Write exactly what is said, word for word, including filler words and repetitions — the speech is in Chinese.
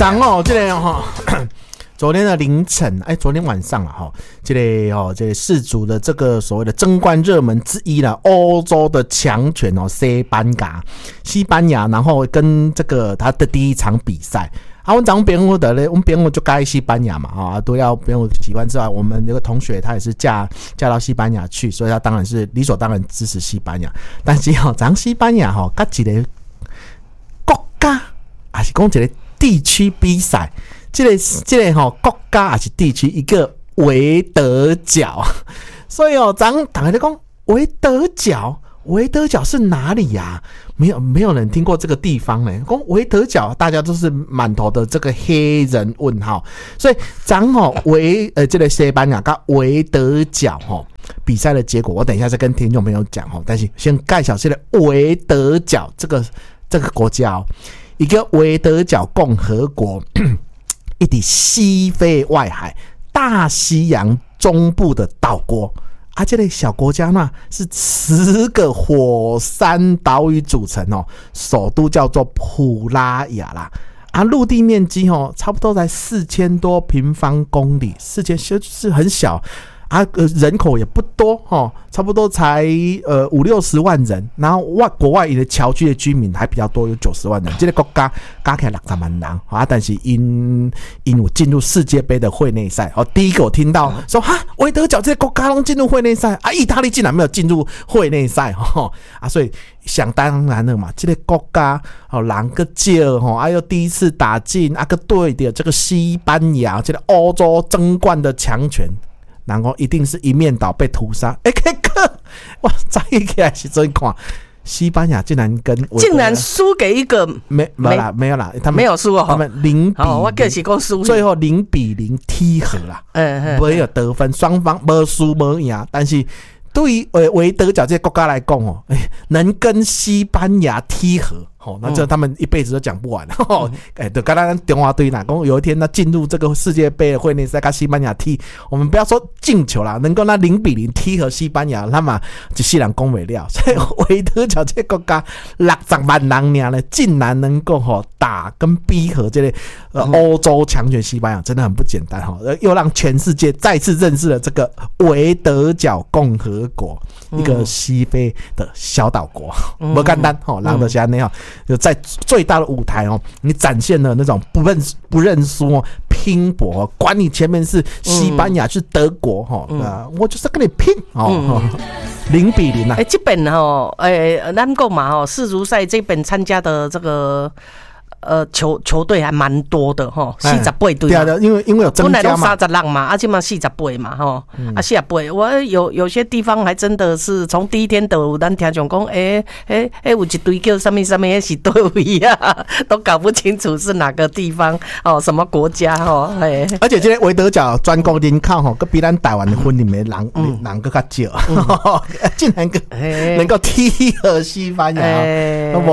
昨哦，这个哈、哦，昨天的凌晨，哎，昨天晚上了哈，这个哦，这个世足的这个所谓的争冠热门之一了，欧洲的强权哦，西班牙，西班牙，然后跟这个他的第一场比赛。啊，我们讲辩护的嘞，我们辩护就该西班牙嘛，啊，都要辩护喜欢之外，我们有个同学他也是嫁嫁到西班牙去，所以他当然是理所当然支持西班牙。但是哦，咱西班牙吼，甲一个国家，还是讲一个地区比赛，这个这个吼国家还是地区一个维德角，所以哦，咱大家在讲维德角。维德角是哪里呀、啊？没有没有人听过这个地方呢。讲维德角，大家都是满头的这个黑人问号。所以咱吼维呃这个西班牙跟维德角吼比赛的结果，我等一下再跟听众朋友讲吼。但是先介绍这个维德角这个这个国家哦，一个维德角共和国，一地西非外海大西洋中部的岛国。啊，这个小国家呢是十个火山岛屿组成哦，首都叫做普拉雅啦。啊，陆地面积哦，差不多在四千多平方公里，四千就是很小。啊，呃，人口也不多哈，差不多才呃五六十万人，然后外国外的侨居的居民还比较多，有九十万人。这个国家加起来六十万人啊，但是因因有进入世界杯的会内赛。哦，第一个我听到说哈，维德角这个国家能进入会内赛啊，意大利竟然没有进入会内赛哈啊，所以想当然了嘛，这个国家哦人个少吼，啊又第一次打进啊个对的这个西班牙，这个欧洲争冠的强权。然后一定是一面倒被屠杀，哎，这个哇，早一起来是真看，西班牙竟然跟竟然输给一个没没有啦，没有啦，他们没有输哦， 他们零比零， 哦，我就是讲输， 最后零比零踢和啦，嗯，没有得分，双方没输没赢，但是对于呃维德角这些国家来讲哦，能跟西班牙踢和。哦，那这他们一辈子都讲不完。哦，哎、嗯，就刚刚中华队哪讲有一天他进入这个世界杯的会内赛，跟西班牙踢，我们不要说进球啦，能够那零比零踢和西班牙，他们就世人讲不了。所以维德角这个国家六十万人呢，竟然能够吼打跟逼和这类呃欧洲强权西班牙，真的很不简单哈，又让全世界再次认识了这个维德角共和国，一个西非的小岛国，不简单哈，让的是安尼哈。就在最大的舞台哦，你展现了那种不认不认输哦，拼搏，管你前面是西班牙、嗯、是德国哈、嗯呃，我就是跟你拼哦，零、嗯、比零啊！ 哎、欸，这边哦，哎、欸，咱讲嘛哦，世足赛这边参加的这个。呃，球球队还蛮多的哈，四十八队。 对啊，因为因为有增加嘛， 本来都三十人嘛，啊，现在四十八嘛，哈、嗯，啊，四十八。我有有些地方还真的是从第一天都有咱听讲讲，哎哎哎，有一队叫什么什么是队位啊，都搞不清楚是哪个地方哦，什么国家哦，哎。 而且这个维德角全国人口吼，佮比咱台湾的婚里面人、嗯、人佮较少，竟然能够踢和西班牙。